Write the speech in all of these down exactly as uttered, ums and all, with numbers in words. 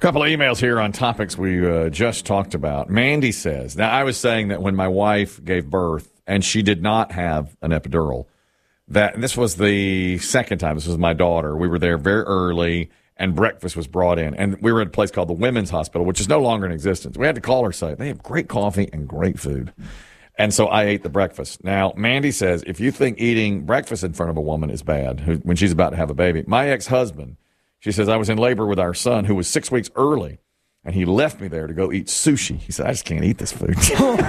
Couple of emails here on topics we uh, just talked about. Mandy says, now I was saying that when my wife gave birth and she did not have an epidural, that this was the second time. This was my daughter. We were there very early and breakfast was brought in. And we were at a place called the Women's Hospital, which is no longer in existence. We had to call her say, they have great coffee and great food. And so I ate the breakfast. Now, Mandy says, if you think eating breakfast in front of a woman is bad who, when she's about to have a baby, my ex-husband, she says, I was in labor with our son who was six weeks early, and he left me there to go eat sushi. He said, I just can't eat this food.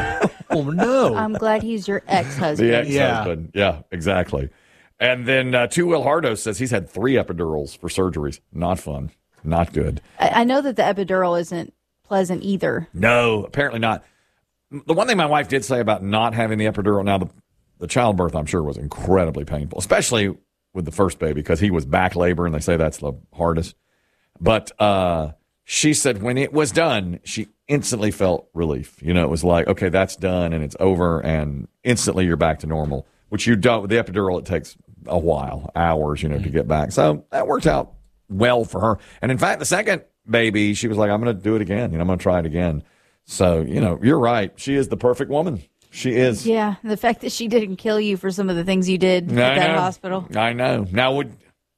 Oh, no. I'm glad he's your ex-husband. The ex-husband. Yeah, yeah exactly. And then uh, Two Will Hardo says he's had three epidurals for surgeries. Not fun. Not good. I, I know that the epidural isn't pleasant either. No, apparently not. The one thing my wife did say about not having the epidural, now the, the childbirth, I'm sure, was incredibly painful, especially with the first baby because he was back labor, and they say that's the hardest. But uh, she said when it was done, she instantly felt relief. You know, it was like, okay, that's done, and it's over, and instantly you're back to normal, which you don't. With the epidural, it takes a while, hours, you know, to get back. So that worked out well for her. And in fact, the second baby, she was like, I'm going to do it again. You know, I'm going to try it again. So, you know, you're right. She is the perfect woman. She is. Yeah, the fact that she didn't kill you for some of the things you did I at that know. hospital. I know. Now, would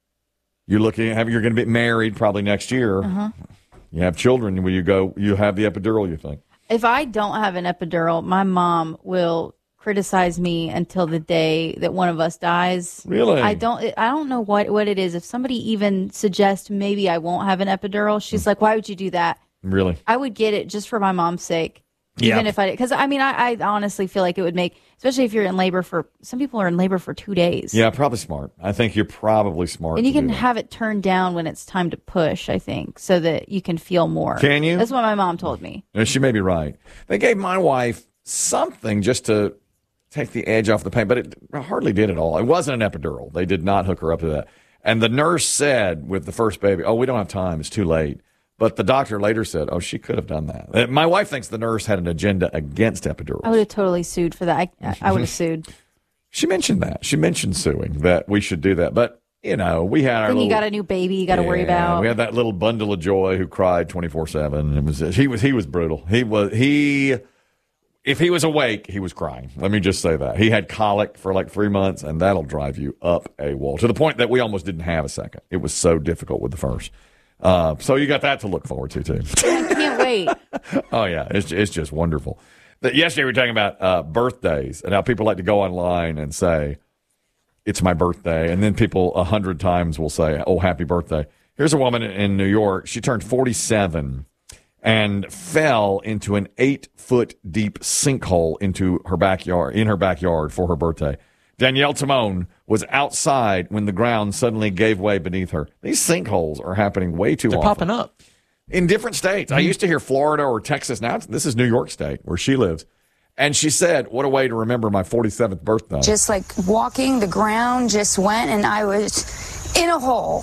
you're looking at you're going to be married probably next year. Uh-huh. You have children. Will you go? You have the epidural? You think? If I don't have an epidural, my mom will criticize me until the day that one of us dies. Really? I don't. I don't know what what it is. If somebody even suggests maybe I won't have an epidural, she's like, "Why would you do that?" Really? I would get it just for my mom's sake. Yeah. Even if I, because I mean, I, I honestly feel like it would make, especially if you're in labor for, some people are in labor for two days. Yeah, probably smart. I think you're probably smart. And you to can do that. have it turned down when it's time to push, I think, so that you can feel more. Can you? That's what my mom told me. No, she may be right. They gave my wife something just to take the edge off the pain, but it hardly did at all. It wasn't an epidural. They did not hook her up to that. And the nurse said with the first baby, oh, we don't have time. It's too late. But the doctor later said, oh, she could have done that. My wife thinks the nurse had an agenda against epidurals. I would have totally sued for that. I, I would have sued. She mentioned that. She mentioned suing, that we should do that. But, you know, we had our Then little, you got a new baby you got to yeah, worry about. We had that little bundle of joy who cried twenty-four seven. It was he was he was brutal. He was he if he was awake, he was crying. Let me just say that. He had colic for like three months, and that'll drive you up a wall to the point that we almost didn't have a second. It was so difficult with the first. Uh, so you got that to look forward to, too. I can't wait. Oh, yeah. It's, it's just wonderful. The, yesterday we were talking about uh, birthdays and how people like to go online and say, it's my birthday. And then people a hundred times will say, oh, happy birthday. Here's a woman in New York. She turned forty-seven and fell into an eight-foot deep sinkhole into her backyard, in her backyard for her birthday. Danielle Timone was outside when the ground suddenly gave way beneath her. These sinkholes are happening way too They're often. popping up. In different states. Mm-hmm. I used to hear Florida or Texas. Now it's, this is New York State where she lives. And she said, what a way to remember my forty-seventh birthday. Just like walking, the ground just went and I was in a hole.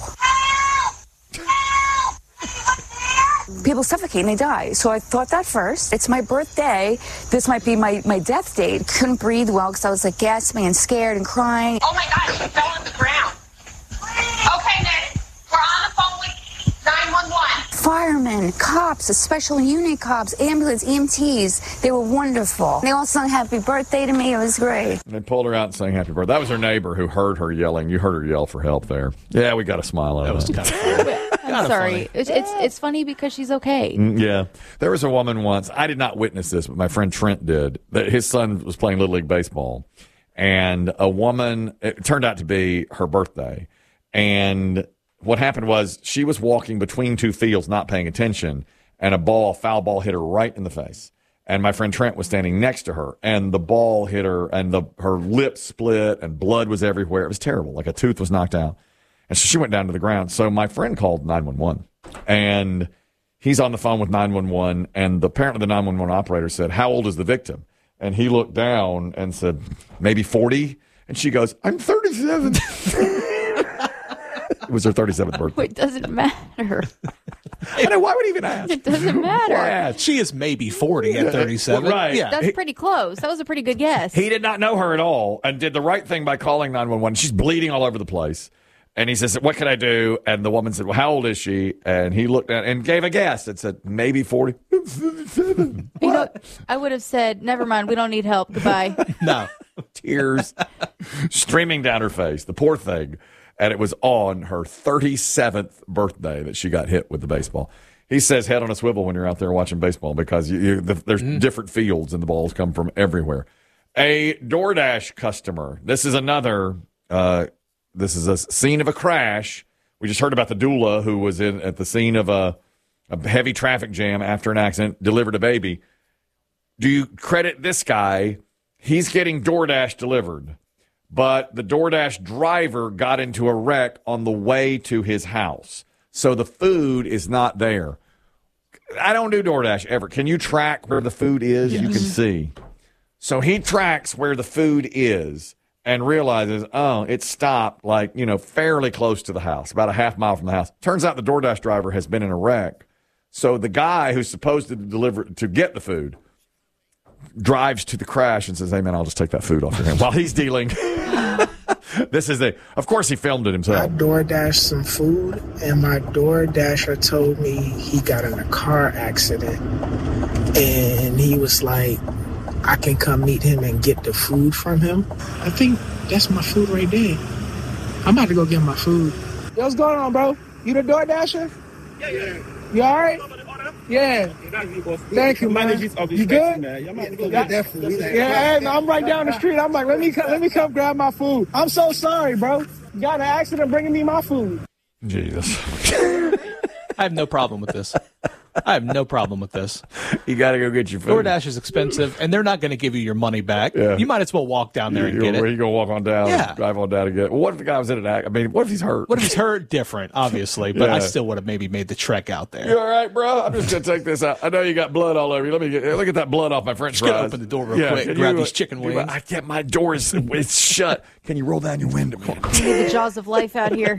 People suffocate and they die. So I thought that first. It's my birthday. This might be my, my death date. Couldn't breathe well because I was like gasping and scared and crying. Oh my God, she fell on the ground. Okay, then, we're on the phone with nine one one. Firemen, cops, a special unit cops, ambulance, E M Ts. They were wonderful. They all sung happy birthday to me. It was great. They pulled her out and sang happy birthday. That was her neighbor who heard her yelling. You heard her yell for help there. Yeah, we got a smile out of That that. was kind of funny. I'm sorry. It's, it's it's funny because she's okay. Mm, yeah. There was a woman once, I did not witness this, but my friend Trent did, that his son was playing Little League Baseball. And a woman, it turned out to be her birthday. And what happened was she was walking between two fields, not paying attention, and a ball, a foul ball hit her right in the face. And my friend Trent was standing next to her, and the ball hit her, and the her lips split, and blood was everywhere. It was terrible, like a tooth was knocked out. And so she went down to the ground. So my friend called nine one one, and he's on the phone with nine one one, and the, apparently the nine one one operator said, how old is the victim? And he looked down and said, maybe forty. And she goes, I'm thirty-seven. It was her thirty-seventh birthday. It doesn't matter. I know, why would he even ask? It doesn't matter. Why ask? She is maybe forty at thirty-seven. Well, right. Yeah. That's pretty close. That was a pretty good guess. He did not know her at all and did the right thing by calling nine one one. She's bleeding all over the place. And he says, what can I do? And the woman said, well, how old is she? And he looked at and gave a guess and said, maybe forty. You know, I would have said, never mind, we don't need help. Goodbye. No. Tears streaming down her face. The poor thing. And it was on her thirty-seventh birthday that she got hit with the baseball. He says head on a swivel when you're out there watching baseball because you, you, the, there's mm. different fields and the balls come from everywhere. A DoorDash customer. This is another... Uh, This is a scene of a crash. We just heard about the doula who was in at the scene of a, a heavy traffic jam after an accident, delivered a baby. Do you credit this guy? He's getting DoorDash delivered, but the DoorDash driver got into a wreck on the way to his house. So the food is not there. I don't do DoorDash ever. Can you track where the food is? Yes. You can see. So he tracks where the food is. And realizes, oh, it stopped like, you know, fairly close to the house, about a half mile from the house. Turns out the DoorDash driver has been in a wreck. So the guy who's supposed to deliver, to get the food, drives to the crash and says, hey, man, I'll just take that food off your hand while he's dealing. This is the, of course, he filmed it himself. I DoorDashed some food, and my DoorDasher told me he got in a car accident. And he was like, I can come meet him and get the food from him. I think that's my food right there. I'm about to go get my food. Yo, what's going on, bro? You the DoorDasher? Yeah, yeah. You all right? Yeah. Thank you, man. You good? Yeah, hey, I'm right down the street. I'm like, let me come, let me come grab my food. I'm so sorry, bro. You got an accident bringing me my food. Jesus. I have no problem with this. I have no problem with this. You got to go get your food. DoorDash is expensive, and they're not going to give you your money back. Yeah. You might as well walk down there you, and get it. Where you going to walk on down, yeah. drive on down and get it. Well, what if the guy was in an accident? I mean, what if he's hurt? What if he's hurt? Different, obviously, but yeah. I still would have maybe made the trek out there. You all right, bro? I'm just going to take this out. I know you got blood all over you. Let me get, look at that blood off my French fries. fries. Just open the door real yeah, quick, grab you, these chicken wings. I can't, my door is it's shut. Can you roll down your window, man? The jaws of life out here.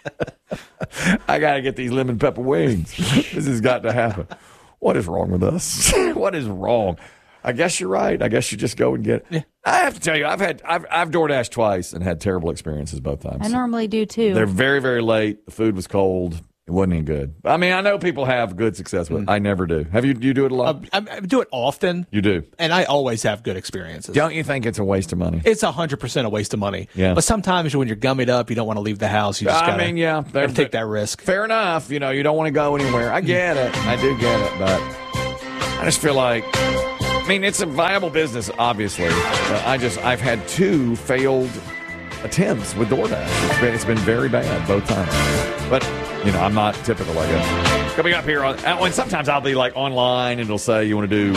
I got to get these lemon pepper wings. This has got to happen. What is wrong with us? What is wrong? I guess you're right. I guess you just go and get it. Yeah. I have to tell you, I've had I've I've DoorDashed twice and had terrible experiences both times. I normally do too. They're very, very late. The food was cold. It wasn't any good. I mean, I know people have good success with it. I never do. Have you? You do it a lot? Uh, I, I do it often. You do, and I always have good experiences. Don't you think it's a waste of money? It's a hundred percent a waste of money. Yeah. But sometimes when you're gummied up, you don't want to leave the house. You just I gotta, mean, yeah, gotta take that risk. Fair enough. You know, you don't want to go anywhere. I get it. I do get it, but I just feel like, I mean, it's a viable business, obviously. But I just, I've had two failed attempts with DoorDash. It's been, it's been very bad both times. But, you know, I'm not typical, I guess. Coming up here on, and sometimes I'll be like online and it'll say you want to do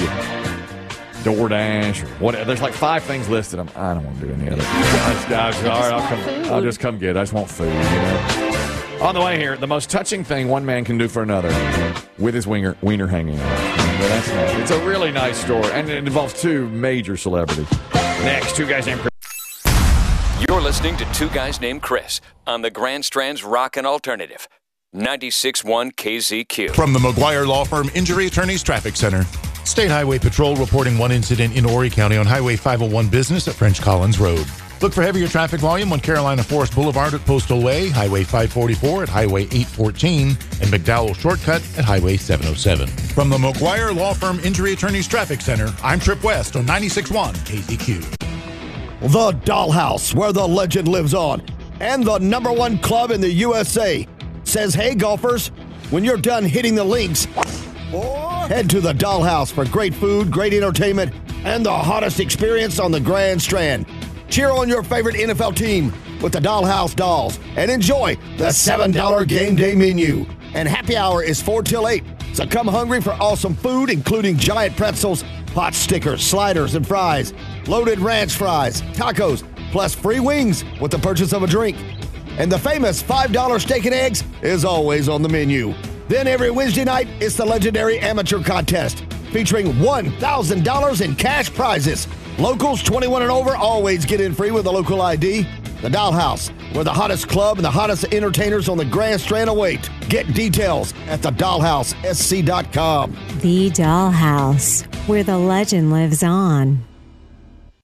DoorDash or whatever. There's like five things listed. I'm, I don't want to do any of it. I just, I just, all right, I'll, come, I'll just come get it. I just want food, you know. On the way here, the most touching thing one man can do for another with his wiener, wiener hanging out. But that's nice. It's a really nice story, and it involves two major celebrities. Next, two guys named Chris. You're listening to Two Guys Named Chris on the Grand Strand's Rockin' Alternative, ninety-six point one K Z Q. From the McGuire Law Firm Injury Attorneys Traffic Center. State Highway Patrol reporting one incident in Horry County on Highway five oh one Business at French Collins Road. Look for heavier traffic volume on Carolina Forest Boulevard at Postal Way, Highway five forty-four at Highway eight fourteen, and McDowell Shortcut at Highway seven oh seven. From the McGuire Law Firm Injury Attorneys Traffic Center, I'm Trip West on ninety-six point one K Z Q. The Dollhouse, where the legend lives on, and the number one club in the U S A, says, hey, golfers, when you're done hitting the links, head to the Dollhouse for great food, great entertainment, and the hottest experience on the Grand Strand. Cheer on your favorite N F L team with the Dollhouse Dolls and enjoy the seven dollar game day menu. And happy hour is four till eight, so come hungry for awesome food, including giant pretzels, pot stickers, sliders, and fries, loaded ranch fries, tacos, plus free wings with the purchase of a drink. And the famous five dollar steak and eggs is always on the menu. Then every Wednesday night, it's the legendary amateur contest featuring one thousand dollars in cash prizes. Locals twenty-one and over always get in free with a local I D. The Dollhouse, where the hottest club and the hottest entertainers on the Grand Strand await. Get details at the dollhouse s c dot com. The Dollhouse, where the legend lives on.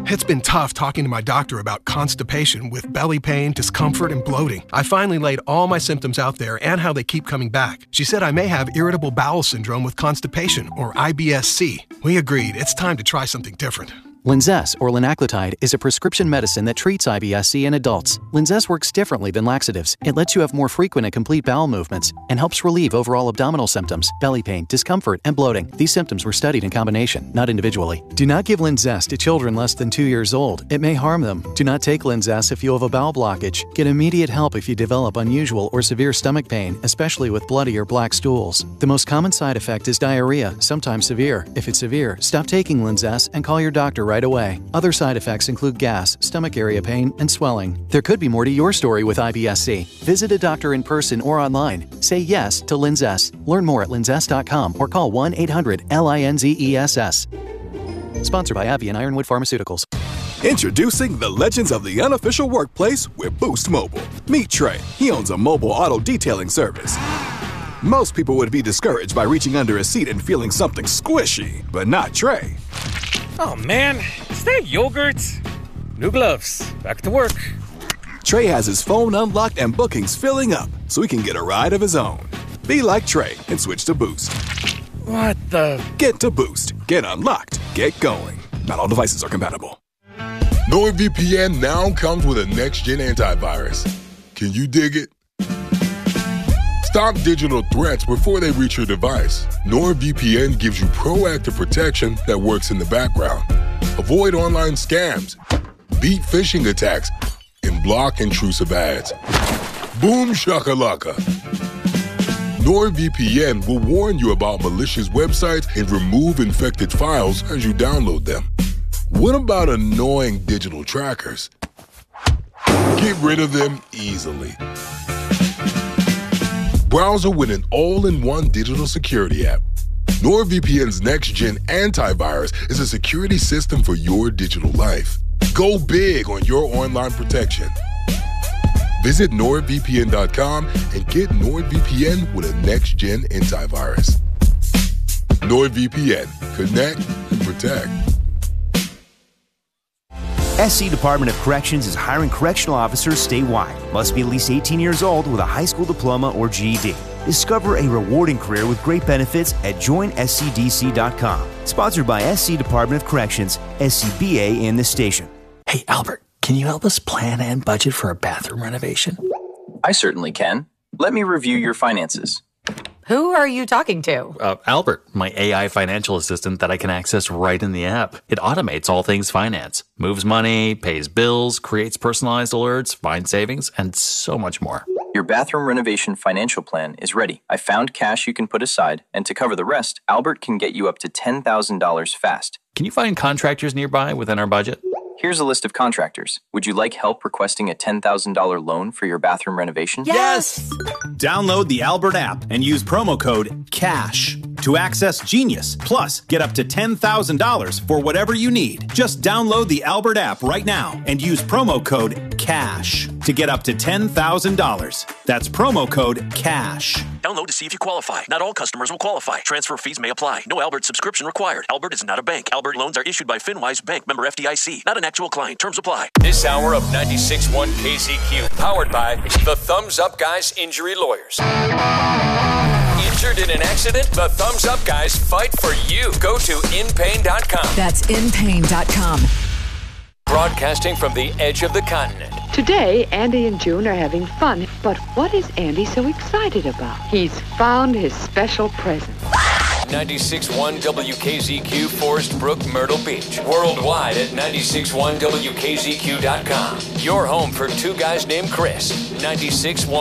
It's been tough talking to my doctor about constipation with belly pain, discomfort, and bloating. I finally laid all my symptoms out there and how they keep coming back. She said I may have irritable bowel syndrome with constipation, or I B S C. We agreed it's time to try something different. Linzess, or linaclotide, is a prescription medicine that treats I B S C in adults. Linzess works differently than laxatives. It lets you have more frequent and complete bowel movements and helps relieve overall abdominal symptoms, belly pain, discomfort, and bloating. These symptoms were studied in combination, not individually. Do not give Linzess to children less than two years old. It may harm them. Do not take Linzess if you have a bowel blockage. Get immediate help if you develop unusual or severe stomach pain, especially with bloody or black stools. The most common side effect is diarrhea, sometimes severe. If it's severe, stop taking Linzess and call your doctor right away. Other side effects include gas, stomach area pain, and swelling. There could be more to your story with I B S C. Visit a doctor in person or online. Say yes to Linzess. Learn more at linzess dot com or call one eight hundred L I N Z E S S. Sponsored by AbbVie and Ironwood Pharmaceuticals. Introducing the legends of the unofficial workplace with Boost Mobile. Meet Trey. He owns a mobile auto detailing service. Most people would be discouraged by reaching under a seat and feeling something squishy, but not Trey. Oh man, is that yogurt? New gloves. Back to work. Trey has his phone unlocked and bookings filling up so he can get a ride of his own. Be like Trey and switch to Boost. What the? Get to Boost. Get unlocked. Get going. Not all devices are compatible. NordVPN now comes with a next-gen antivirus. Can you dig it? Stop digital threats before they reach your device. NordVPN gives you proactive protection that works in the background. Avoid online scams, beat phishing attacks, and block intrusive ads. Boom shakalaka. NordVPN will warn you about malicious websites and remove infected files as you download them. What about annoying digital trackers? Get rid of them easily. Browser with an all-in-one digital security app. NordVPN's next-gen antivirus is a security system for your digital life. Go big on your online protection. Visit nord V P N dot com and get NordVPN with a next-gen antivirus. NordVPN. Connect and protect. S C Department of Corrections is hiring correctional officers statewide. Must be at least eighteen years old with a high school diploma or G E D. Discover a rewarding career with great benefits at join S C D C dot com. Sponsored by S C Department of Corrections, S C B A, and the station. Hey, Albert, can you help us plan and budget for a bathroom renovation? I certainly can. Let me review your finances. Who are you talking to? Uh, Albert, my A I financial assistant that I can access right in the app. It automates all things finance, moves money, pays bills, creates personalized alerts, finds savings, and so much more. Your bathroom renovation financial plan is ready. I found cash you can put aside, and to cover the rest, Albert can get you up to ten thousand dollars fast. Can you find contractors nearby within our budget? Here's a list of contractors. Would you like help requesting a ten thousand dollars loan for your bathroom renovation? Yes! Download the Albert app and use promo code CASH to access Genius. Plus, get up to ten thousand dollars for whatever you need. Just download the Albert app right now and use promo code CASH to get up to ten thousand dollars. That's promo code CASH. Download to see if you qualify. Not all customers will qualify. Transfer fees may apply. No Albert subscription required. Albert is not a bank. Albert loans are issued by FinWise Bank, member F D I C. Not an actual client. Terms apply. This hour of ninety-six point one K Z Q, powered by the Thumbs Up Guys Injury Lawyers. Injured in an accident? The Thumbs Up Guys fight for you. Go to in pain dot com. That's in pain dot com. Broadcasting from the edge of the continent. Today, Andy and June are having fun. But what is Andy so excited about? He's found his special present. ninety-six point one W K Z Q, Forest Brook, Myrtle Beach. Worldwide at ninety-six point one W K Z Q dot com. Your home for Two Guys Named Chris. ninety-six point one